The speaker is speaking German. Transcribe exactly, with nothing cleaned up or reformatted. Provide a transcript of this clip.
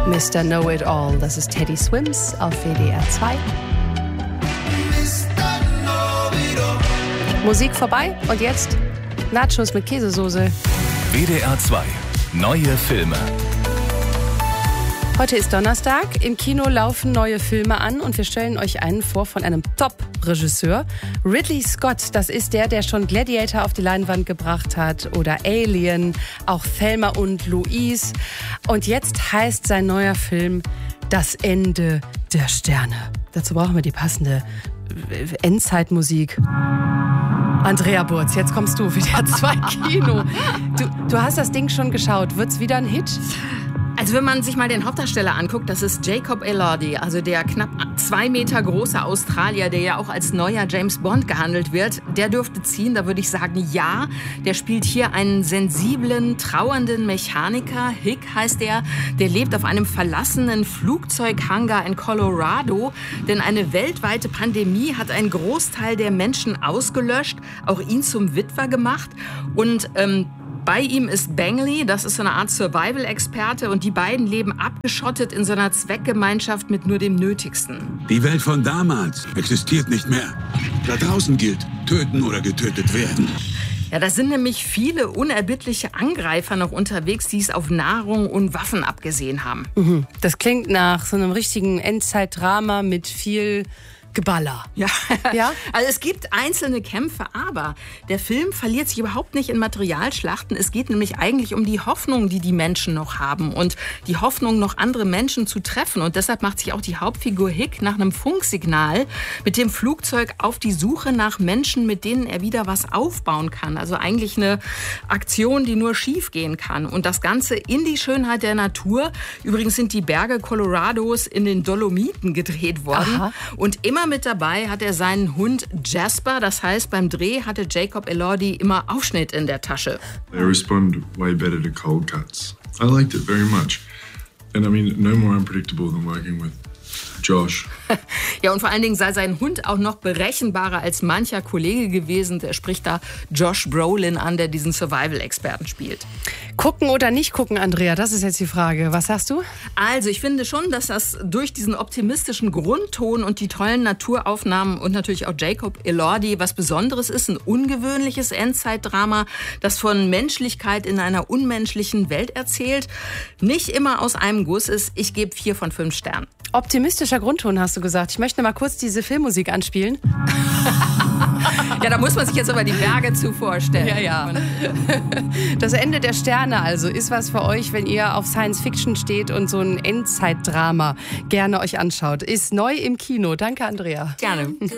Mister Know-It-All, das ist Teddy Swims auf W D R zwei. Musik vorbei und jetzt Nachos mit Käsesoße. W D R zwei, neue Filme. Heute ist Donnerstag, im Kino laufen neue Filme an und wir stellen euch einen vor von einem Top-Regisseur. Ridley Scott, das ist der, der schon Gladiator auf die Leinwand gebracht hat oder Alien, auch Thelma und Louise. Und jetzt heißt sein neuer Film Das Ende der Sterne. Dazu brauchen wir die passende Endzeitmusik. Andrea Burz, jetzt kommst du, W D R zwei Kino. Du, du hast das Ding schon geschaut. Wird's wieder ein Hit? Also wenn man sich mal den Hauptdarsteller anguckt, das ist Jacob Elordi, also der knapp zwei Meter große Australier, der ja auch als neuer James Bond gehandelt wird, der dürfte ziehen, da würde ich sagen, ja. Der spielt hier einen sensiblen, trauernden Mechaniker, Hick heißt er, der lebt auf einem verlassenen Flugzeughangar in Colorado, denn eine weltweite Pandemie hat einen Großteil der Menschen ausgelöscht, auch ihn zum Witwer gemacht und ähm, bei ihm ist Bangley, das ist so eine Art Survival-Experte und die beiden leben abgeschottet in so einer Zweckgemeinschaft mit nur dem Nötigsten. Die Welt von damals existiert nicht mehr. Da draußen gilt, töten oder getötet werden. Ja, da sind nämlich viele unerbittliche Angreifer noch unterwegs, die es auf Nahrung und Waffen abgesehen haben. Mhm. Das klingt nach so einem richtigen Endzeitdrama mit viel Geballer. Ja. Ja, also es gibt einzelne Kämpfe, aber der Film verliert sich überhaupt nicht in Materialschlachten. Es geht nämlich eigentlich um die Hoffnung, die die Menschen noch haben und die Hoffnung, noch andere Menschen zu treffen. Und deshalb macht sich auch die Hauptfigur Hick nach einem Funksignal mit dem Flugzeug auf die Suche nach Menschen, mit denen er wieder was aufbauen kann. Also eigentlich eine Aktion, die nur schief gehen kann. Und das Ganze in die Schönheit der Natur. Übrigens sind die Berge Colorados in den Dolomiten gedreht worden. Aha. Und immer mit dabei hat er seinen Hund Jasper. Das heißt, beim Dreh hatte Jacob Elordi immer Aufschnitt in der Tasche. They respond way better to cold cuts. I liked it very much. And I mean, no more unpredictable than working with Josh. Ja, und vor allen Dingen sei sein Hund auch noch berechenbarer als mancher Kollege gewesen. Der spricht da Josh Brolin an, der diesen Survival-Experten spielt. Gucken oder nicht gucken, Andrea, das ist jetzt die Frage. Was sagst du? Also, ich finde schon, dass das durch diesen optimistischen Grundton und die tollen Naturaufnahmen und natürlich auch Jacob Elordi was Besonderes ist. Ein ungewöhnliches Endzeitdrama, das von Menschlichkeit in einer unmenschlichen Welt erzählt. Nicht immer aus einem Guss ist. Ich gebe vier von fünf Sternen. Optimistischer Grundton, hast du gesagt. Ich möchte mal kurz diese Filmmusik anspielen. Ja, da muss man sich jetzt aber die Berge zu vorstellen. Ja, ja. Das Ende der Sterne also ist was für euch, wenn ihr auf Science Fiction steht und so ein Endzeitdrama gerne euch anschaut. Ist neu im Kino. Danke, Andrea. Gerne.